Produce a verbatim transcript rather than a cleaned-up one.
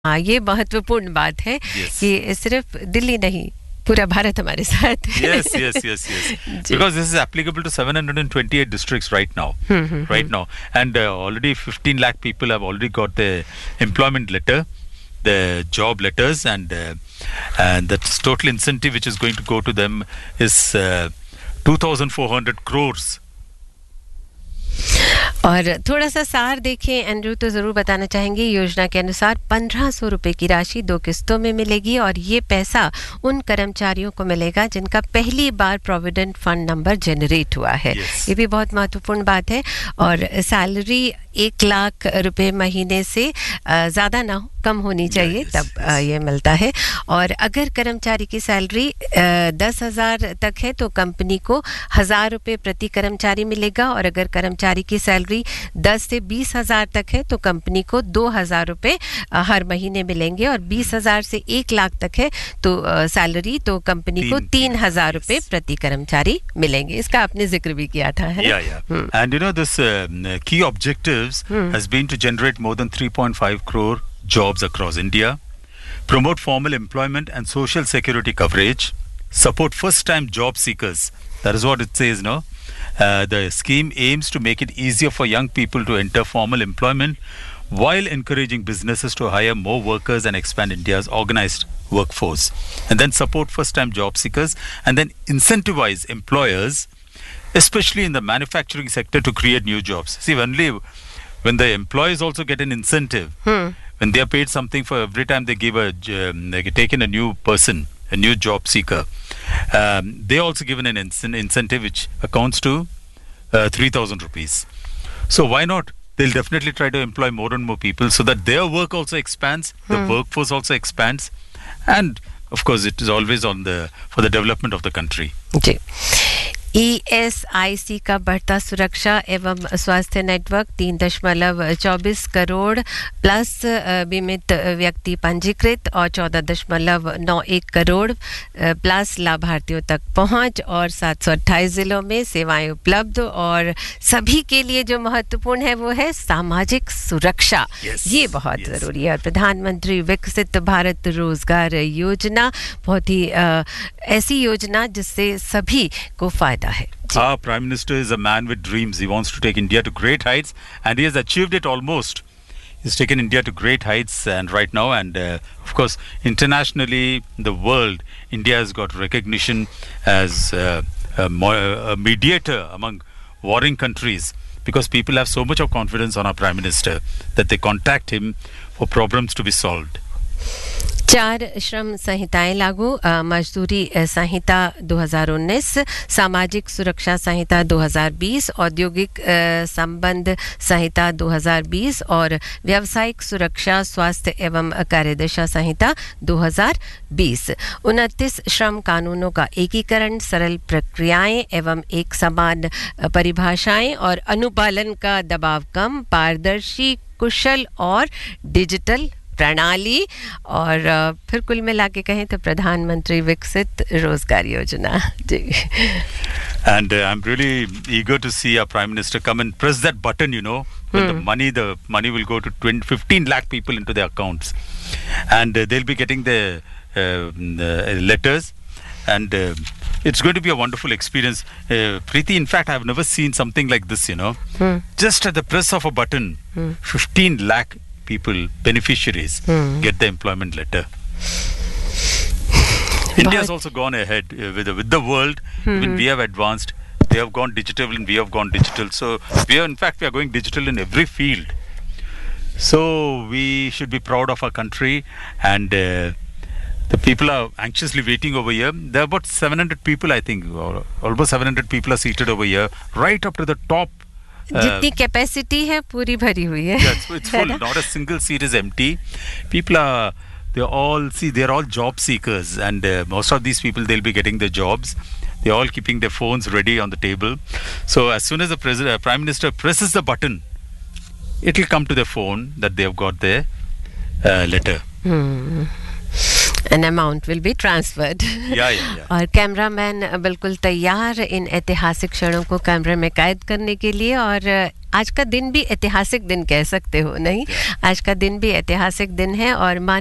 हाँ, ये महत्वपूर्ण बात है Yes. कि सिर्फ दिल्ली नहीं, पूरा भारत हमारे साथ है. Yes, yes, yes, yes. Because this is applicable to seven hundred twenty-eight districts right now. right now. And uh, already fifteen lakh people have already got the employment letter, the job letters, and uh, and that's total incentive which is going to go to them is uh, two thousand four hundred crores. और थोड़ा सा सार देखें Andrew तो ज़रूर बताना चाहेंगे. योजना के अनुसार पंद्रह सौ रुपए की राशि दो किस्तों में मिलेगी और ये पैसा उन कर्मचारियों को मिलेगा जिनका पहली बार प्रोविडेंट फंड नंबर जनरेट हुआ है. yes. ये भी बहुत महत्वपूर्ण बात है. और सैलरी एक लाख रुपए महीने से ज़्यादा ना हो, कम होनी चाहिए, yes, तब yes. ये मिलता है. और अगर कर्मचारी की सैलरी दस हजार तक है तो कंपनी को हजार रुपए प्रति कर्मचारी मिलेगा. और अगर कर्मचारी की सैलरी दस से बीस हजार तक है तो कंपनी को दो हजार रुपए हर महीने मिलेंगे. और बीस हजार से एक लाख तक है तो सैलरी तो कंपनी को तीन हजार रुपए प्रति कर्मचारी मिलेंगे. इसका आपने जिक्र भी किया था, है ना? Yeah, yeah. And you know, this uh, key objectives hmm. has been to generate more than three point five crore jobs across India, promote formal employment and social security coverage, support first-time job seekers. That is what it says, no? Uh, the scheme aims to make it easier for young people to enter formal employment while encouraging businesses to hire more workers and expand India's organized workforce. And then support first-time job seekers and then incentivize employers, especially in the manufacturing sector, to create new jobs. See, only when the employees also get an incentive, hmm. when they are paid something for every time they give a, um, they take in a new person, a new job seeker, um, they also given an in- incentive which accounts to uh, three thousand rupees. So why not? They'll definitely try to employ more and more people so that their work also expands, hmm. the workforce also expands, and of course it is always on the for the development of the country. Okay. E S I सी का बढ़ता सुरक्षा एवं स्वास्थ्य network तीन दशमलव चौबीस crore plus बीमित व्यक्ति पंजीकृत और चौदह दशमलव नौ एक करोड़ प्लस लाभार्थियों तक पहुंच और सात सौ अट्ठाईस जिलों में सेवाएं उपलब्ध. और सभी के लिए जो महत्वपूर्ण है वो है सामाजिक सुरक्षा. yes, ये बहुत yes. ज़रूरी है. और प्रधानमंत्री विकसित भारत रोजगार योजना बहुत ही ऐसी योजना जिससे सभी को फायदा. Our Prime Minister is a man with dreams. He wants to take India to great heights, and he has achieved it almost. He's taken India to great heights, and right now, and uh, of course, internationally, in the world, India has got recognition as uh, a, mo- a mediator among warring countries, because people have so much of confidence on our Prime Minister that they contact him for problems to be solved. चार श्रम संहिताएं लागू. मजदूरी संहिता दो हज़ार उन्नीस, सामाजिक सुरक्षा संहिता दो हज़ार बीस, औद्योगिक संबंध संहिता दो हज़ार बीस और व्यावसायिक सुरक्षा स्वास्थ्य एवं कार्यदशा संहिता दो हज़ार बीस. उनतीस श्रम कानूनों का एकीकरण, सरल प्रक्रियाएं एवं एक समान परिभाषाएं और अनुपालन का दबाव कम, पारदर्शी, कुशल और डिजिटल प्रणाली. और फिर कुल मिला के कहें तो प्रधानमंत्री विकसित रोजगार योजना. जी. And uh, I'm really eager to see our Prime Minister come and press that button, you know, when hmm. the money the money will go to twenty, fifteen lakh people into their accounts, and uh, they'll be getting the, uh, the letters, and uh, it's going to be a wonderful experience. Uh, Preeti, in fact, I've never seen something like this, you know. Hmm. Just at the press of a button, hmm. fifteen lakh people, beneficiaries, hmm. get the employment letter. India has also gone ahead uh, with, the, with the world. Hmm. When we have advanced, they have gone digital and we have gone digital. So we are, in fact, we are going digital in every field. So we should be proud of our country, and uh, the people are anxiously waiting over here. There are about seven hundred people, I think, or almost seven hundred people are seated over here, right up to the top. जितनी capacity है पूरी भरी हुई है. Yeah, so it's full. Not a single seat is empty. People are, they're all, see, they're all job seekers, and uh, most of these people, they'll be getting their jobs. They're all keeping their phones ready on the table. So as soon as the president, uh, Prime Minister presses the button, it'll come to their phone that they have got their uh, letter. Hmm. An amount will be transferred. Yeah, yeah, yeah. और cameraman बिल्कुल तैयार इन ऐतिहासिक क्षणों को कैमरे में कैद करने के लिए. और आज का दिन भी ऐतिहासिक दिन कह सकते हो नहीं, आज का दिन भी ऐतिहासिक दिन है और